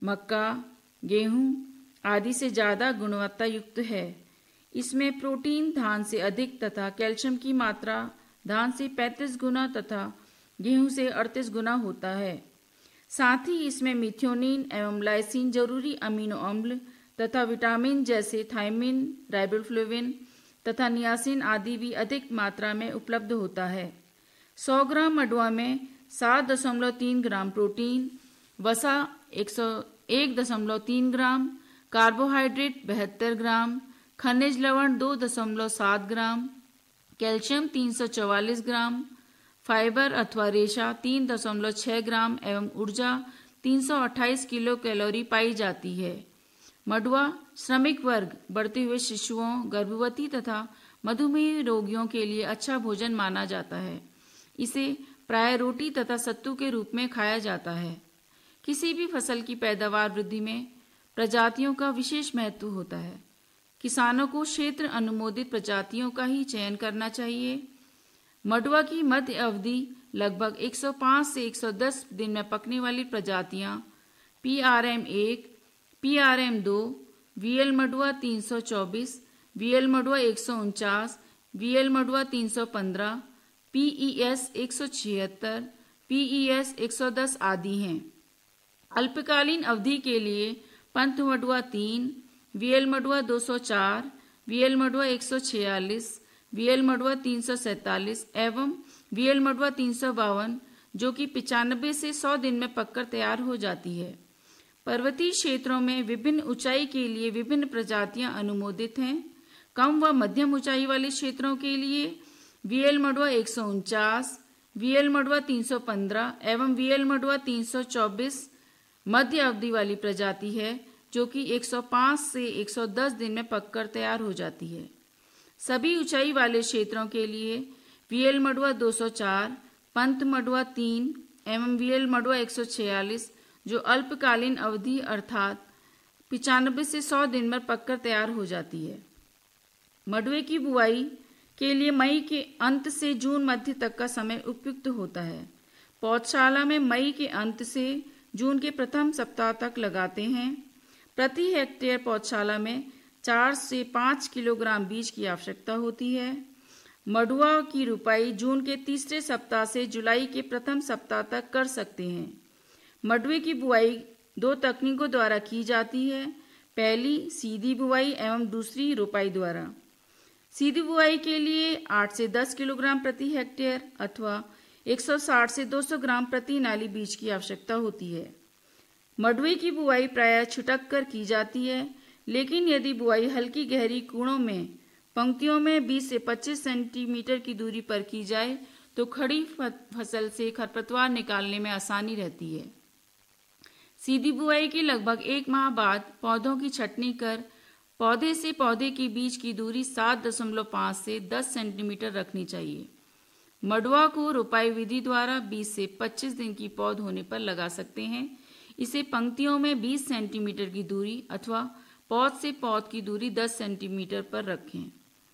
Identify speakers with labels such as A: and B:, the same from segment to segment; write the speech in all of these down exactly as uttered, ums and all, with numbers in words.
A: मक्का, गेहूं आदि से ज़्यादा गुणवत्ता युक्त है। इसमें प्रोटीन धान से अधिक तथा कैल्शियम की मात्रा धान से पैंतीस गुना तथा गेहूं से अड़तीस गुना होता है। साथ ही इसमें मिथ्योनिन एवं लाइसिन जरूरी अमीनो अम्ल तथा विटामिन जैसे थायमिन, राइबोफ्लेविन तथा नियासिन आदि भी अधिक मात्रा में उपलब्ध होता है। सौ ग्राम मंडुआ में सात दशमलव तीन ग्राम प्रोटीन, वसा एक सौ एक दशमलव तीन ग्राम, कार्बोहाइड्रेट बहत्तर ग्राम, खनिज लवण दो दशमलव सात ग्राम, कैल्शियम तीन सौ चौवालीस ग्राम, फाइबर अथवा रेशा तीन दशमलव छह ग्राम एवं ऊर्जा तीन सौ अट्ठाईस किलो कैलोरी पाई जाती है। मंडुआ श्रमिक वर्ग, बढ़ते हुए शिशुओं, गर्भवती तथा मधुमेह रोगियों के लिए अच्छा भोजन माना जाता है। इसे प्राय रोटी तथा सत्तू के रूप में खाया जाता है। किसी भी फसल की पैदावार वृद्धि में प्रजातियों का विशेष महत्व होता है। किसानों को क्षेत्र अनुमोदित प्रजातियों का ही चयन करना चाहिए। मंडुआ की मध्य अवधि लगभग एक सौ पाँच से एक सौ दस दिन में पकने वाली प्रजातियां पी आर एम एक, पी आर एम दो, वी एल मंडुआ तीन सौ चौबीस, वी एल मंडुआ एक सौ उनचास, वी एल मंडुआ तीन सौ पंद्रह, पी ई एस एक सौ छिहत्तर, पी ई एस एक सौ दस आदि हैं। अल्पकालीन अवधि के लिए पंथ मंडुआ तीन, वी एल मंडुआ दो सौ चार, वी एल मंडुआ एक सौ छियालीस, वी एल मंडुआ तीन सौ सैंतालीस एवं वी एल मंडुआ तीन सौ बावन, जो कि पिचानबे से सौ दिन में पककर तैयार हो जाती है। पर्वतीय क्षेत्रों में विभिन्न ऊंचाई के लिए विभिन्न प्रजातियां अनुमोदित हैं। कम व मध्यम ऊंचाई वाले क्षेत्रों के लिए वी एल मंडुआ एक सौ उनचास, वी एल मंडुआ तीन सौ पंद्रह एवं वी एल मंडुआ तीन सौ चौबीस मध्य अवधि वाली प्रजाति है, जो कि एक सौ पाँच से एक सौ दस दिन में पककर तैयार हो जाती है। सभी ऊंचाई वाले क्षेत्रों के लिए वी एल मंडुआ दो सौ चार, पंथ मंडुआ तीन एवं वी एल मंडुआ एक सौ छियालीस, जो अल्पकालीन अवधि अर्थात पिचानबे से सौ दिन में पककर तैयार हो जाती है। मंडुए की बुआई के लिए मई के अंत से जून मध्य तक का समय उपयुक्त होता है। पौधशाला में मई के अंत से जून के प्रथम सप्ताह तक लगाते हैं। प्रति हेक्टेयर पौधशाला में चार से पाँच किलोग्राम बीज की आवश्यकता होती है। मंडुआ की रुपाई जून के तीसरे सप्ताह से जुलाई के प्रथम सप्ताह तक कर सकते हैं। मंडुए की बुआई दो तकनीकों द्वारा की जाती है। पहली सीधी बुआई एवं दूसरी रुपाई द्वारा। सीधी बुआई के लिए आठ से दस किलोग्राम प्रति हेक्टेयर अथवा एक सौ साठ से दो सौ ग्राम प्रति नाली बीज की आवश्यकता होती है। मंडुए की बुआई प्रायः छिटक कर की जाती है, लेकिन यदि बुआई हल्की गहरी कूड़ों में पंक्तियों में बीस से पच्चीस सेंटीमीटर की दूरी पर की जाए तो खड़ी फसल से खरपतवार निकालने में आसानी रहती है। सीधी बुआई के लगभग एक माह बाद पौधों की छटनी कर पौधे से पौधे के बीच की दूरी सात दशमलव पाँच से दस सेंटीमीटर रखनी चाहिए। मंडुआ को रोपाई विधि द्वारा बीस से पच्चीस दिन की पौध होने पर लगा सकते हैं। इसे पंक्तियों में बीस सेंटीमीटर की दूरी अथवा पौध से पौध की दूरी दस सेंटीमीटर पर रखें।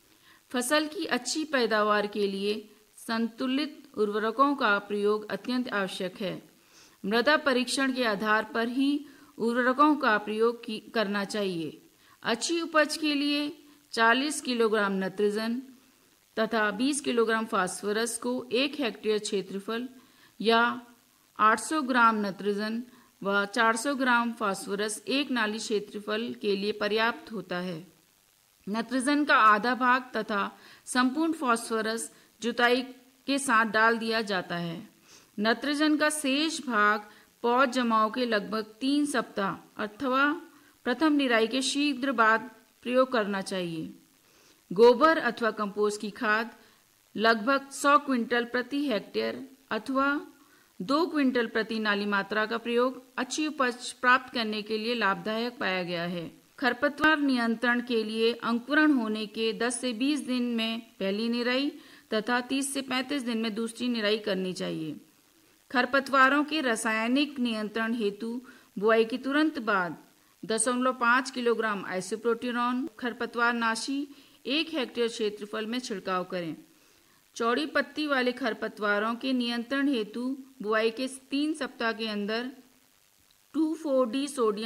A: फसल की अच्छी पैदावार के लिए संतुलित उर्वरकों का प्रयोग अत्यंत आवश्यक है। मृदा परीक्षण के आधार पर ही उर्वरकों का प्रयोग करना चाहिए। अच्छी उपज के लिए चालीस किलोग्राम नाइट्रोजन तथा बीस किलोग्राम फास्फोरस को एक हेक्टेयर क्षेत्रफल या आठ सौ ग्राम नाइट्रोजन व चार सौ ग्राम फास्फोरस एक नाली क्षेत्रफल के लिए पर्याप्त होता है। नाइट्रोजन का आधा भाग तथा संपूर्ण फास्फोरस जुताई के साथ डाल दिया जाता है। नाइट्रोजन का शेष भाग पौध जमाव के लगभग तीन सप्ताह अथवा प्रथम निराई के शीघ्र बाद प्रयोग करना चाहिए। गोबर अथवा कंपोस्ट की खाद लगभग सौ क्विंटल प्रति हेक्टेयर अथवा दो क्विंटल प्रति नाली मात्रा का प्रयोग अच्छी उपज प्राप्त करने के लिए लाभदायक पाया गया है। खरपतवार नियंत्रण के लिए अंकुरण होने के दस से बीस दिन में पहली निराई तथा तीस से पैंतीस दिन में दूसरी निराई करनी चाहिए। खरपतवारों के रासायनिक नियंत्रण हेतु बुआई के तुरंत बाद दशमलव पाँच किलोग्राम आइसोप्रोटिरॉन खरपतवार नाशी एक हेक्टेयर क्षेत्रफल में छिड़काव करें। चौड़ी पत्ती वाले खरपतवारों के नियंत्रण हेतु बुआई के तीन सप्ताह के अंदर टू फोर डी सोडियम